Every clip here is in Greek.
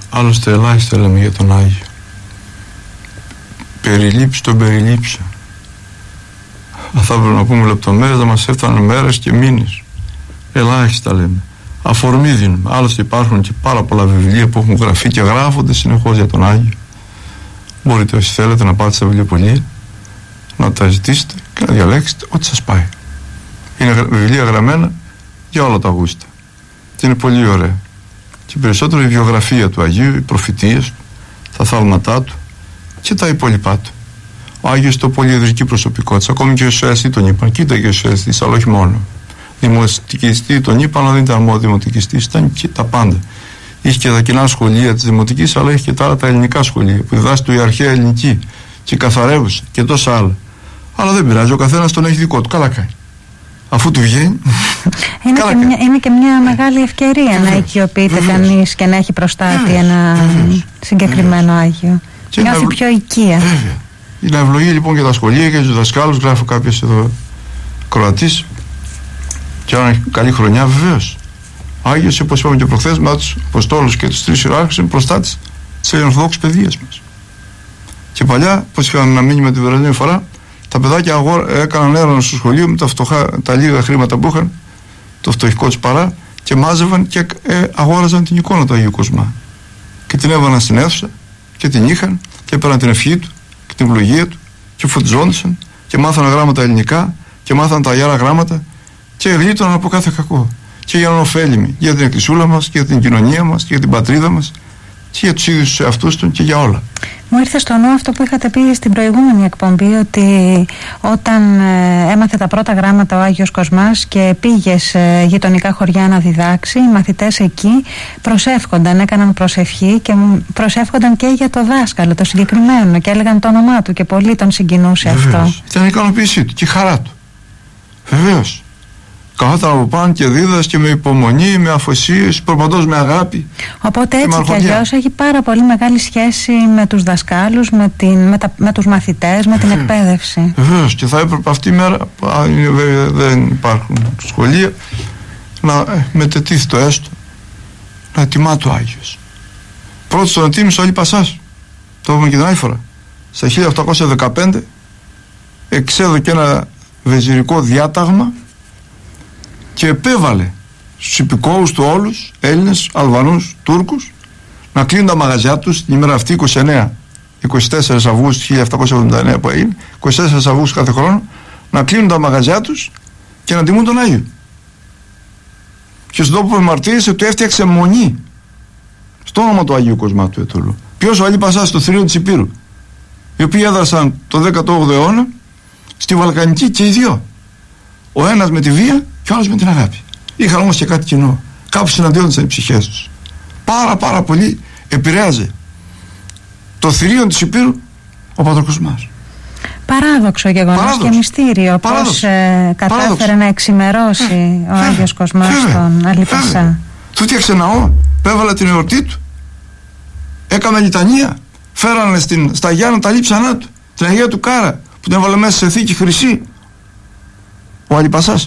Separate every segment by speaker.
Speaker 1: Άλλωστε ελάχιστα λέμε για τον Άγιο. Περιλήψει τον περιλήψα. Θα έπρεπε να πούμε λεπτομέρειες, να μας έφταναν μέρες και μήνες. Ελάχιστα λέμε. Αφορμή δίνουμε. Άλλωστε υπάρχουν και πάρα πολλά βιβλία που έχουν γραφεί και γράφονται συνεχώς για τον Άγιο. Μπορείτε όσοι θέλετε να πάτε στα βιβλιοπωλεία, να τα ζητήσετε και να διαλέξετε ό,τι σας πάει. Είναι βιβλία γραμμένα για όλα τα γούστα. Και είναι πολύ ωραία. Και περισσότερο η βιογραφία του Αγίου, οι προφητείες του, τα θαύματά του και τα υπόλοιπά του. Ο Άγιος το πολυεδρική προσωπικότητα. Ακόμη και ο Ιωσιαστή τον είπαν. Κοίτα και ο Ιωσιαστή, αλλά όχι μόνο. Δημοτικιστή τον είπαν, αλλά δεν ήταν μόνο δημοτικιστή, ήταν και τα πάντα. Είχε και τα κοινά σχολεία τη δημοτική, αλλά είχε και τα άλλα τα ελληνικά σχολεία που διδάσκει η αρχαία ελληνική και καθαρεύουσε και τόσα άλλα. Αλλά δεν πειράζει, ο καθένας τον έχει δικό του. Καλά κάνει. Αφού του βγαίνει.
Speaker 2: Είναι και μια μεγάλη ευκαιρία να οικειοποιείται κανείς και να έχει προστάτη ένα συγκεκριμένο Άγιο. Νιώθει πιο οικία.
Speaker 1: Βέβαια. Είναι ευλογία λοιπόν για τα σχολεία και για τους δασκάλους. Γράφω κάποιος εδώ Κροατής. Και αν έχει καλή χρονιά, βεβαίως. Άγιος, όπως είπαμε και προχθές, με τους Αποστόλους και τους τρεις ιεράρχες, είναι προστάτης της Ελληνοορθόδοξης παιδείας μας. Και παλιά, πώς είχαμε να μείνει με την περασμένη φορά, τα παιδάκια έκαναν έρευνα στο σχολείο με τα λίγα χρήματα που είχαν, το φτωχικό τους παρά, και μάζευαν και αγόραζαν την εικόνα του Αγίου Κοσμά. Και την έβαλαν στην αίθουσα και την είχαν και έπαιρναν την ευχή του και την ευλογία του και φωτιζόντουσαν και μάθανε γράμματα ελληνικά και μάθανε τα Αγιάρα γράμματα και γλίτωναν από κάθε κακό. Και για να ωφέλιμοι για την εκκλησούλα μας και για την κοινωνία μας και για την πατρίδα μας και για τους ίδιους τους εαυτούς του και για όλα.
Speaker 2: Μου ήρθε στο νου αυτό που είχατε πει στην προηγούμενη εκπομπή, ότι όταν έμαθε τα πρώτα γράμματα ο Άγιος Κοσμάς και πήγε σε γειτονικά χωριά να διδάξει, οι μαθητές εκεί προσεύχονταν, έκαναν προσευχή και προσεύχονταν και για το δάσκαλο το συγκεκριμένο και έλεγαν το όνομά του και πολύ τον συγκινούσε. Βεβαίως. Αυτό.
Speaker 1: Ήταν η ικανοποίησή του και η χαρά του. Βεβαίως. Καθόταν από πάνω και δίδασκε με υπομονή, με αφοσίωση, προπαντός με αγάπη.
Speaker 2: Οπότε έτσι κι αλλιώς έχει πάρα πολύ μεγάλη σχέση με τους δασκάλους, με τους μαθητές, με την εκπαίδευση.
Speaker 1: Βεβαίως, και θα έπρεπε αυτή η μέρα, δεν υπάρχουν σχολεία, να μετετήθει το έστω, να ετοιμά το Άγιος. Πρώτος τον ετοίμησε ο Αλίπασάς, το είπαμε και την άλλη φορά. Στα 1815 εξέδωκε ένα βεζιρικό διάταγμα και επέβαλε στους υπηκόους του όλους, Έλληνες, Αλβανούς, Τούρκους, να κλείνουν τα μαγαζιά τους την ημέρα αυτή, 24 Αυγούστου 1779 που έγινε, 24 Αυγούστου κάθε χρόνο, να κλείνουν τα μαγαζιά τους και να τιμούν τον Άγιο. Και στον τόπο που μαρτύρησε του έφτιαξε μονή στο όνομα του Αγίου Κοσμά του Αιτωλού. Ποιος? Ο Αλίπασάς στο θηρίο της Υπήρου, οι οποίοι έδρασαν το 18ο αιώνα στη Βαλκανική και οι δυο. Ο ένας με τη βία και ο άλλος με την αγάπη. Είχαν όμως και κάτι κοινό. Κάπου συναντιόντουσαν οι ψυχές τους. Πάρα πολύ επηρέαζε το θηρίο της Υπήρου ο Πατρ Κοσμάς.
Speaker 2: Παράδοξο γεγονός και μυστήριο. Πώς κατάφερε να εξημερώσει ο Άγιος Κοσμάς τον Αλίπασα.
Speaker 1: Του φτιάξε ναό, πέβαλε την εορτή του, έκαμε λιτανία, φέρανε στα Γιάννα τα λείψανά του, την Αγία του Κάρα που την έβαλε μέσα σε θήκη χρυσή ο Αλίπασας.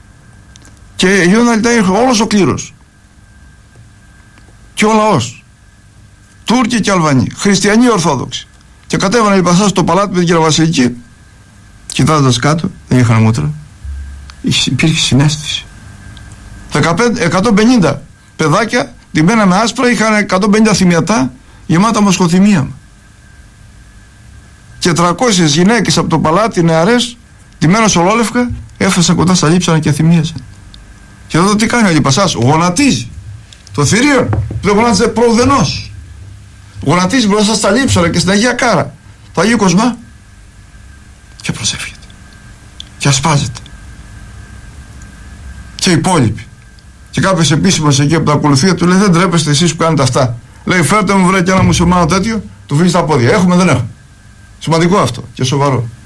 Speaker 1: Και γινόταν λιτανία όλος ο κλήρος και ο λαός, Τούρκοι και Αλβανοί, χριστιανοί Ορθόδοξοι, και κατέβανε Αλίπασας στο παλάτι με την κυρία Βασιλική, κοιτάζοντας κάτω, δεν είχαν μούτρα, υπήρχε συναίσθηση. 150 παιδάκια ντυμένα με άσπρα είχαν 150 θυμιατά γεμάτα μοσχοθυμία, και 300 γυναίκες από το παλάτι νεαρές ντυμένες ολόλευκα έφτασαν κοντά στα λείψανα και θυμίασαν. Και εδώ τι κάνει ο Αλίπασας? Γονατίζει το θηρίο που δεν γονάτιζε προουδενός. Γονατίζει μπροστά στα λείψανα και στην Αγία Κάρα το Αγίου Κοσμά και προσεύχεται και ασπάζεται. Και οι υπόλοιποι. Και κάποιος επίσημος εκεί από τα ακολουθία του λέει: δεν τρέπεστε εσείς που κάνετε αυτά? Λέει: φέρτε μου βρε και ένα μουσουλμάνο τέτοιο, του φύγει στα πόδια. Έχουμε, δεν έχουμε. Σημαντικό αυτό και σοβαρό.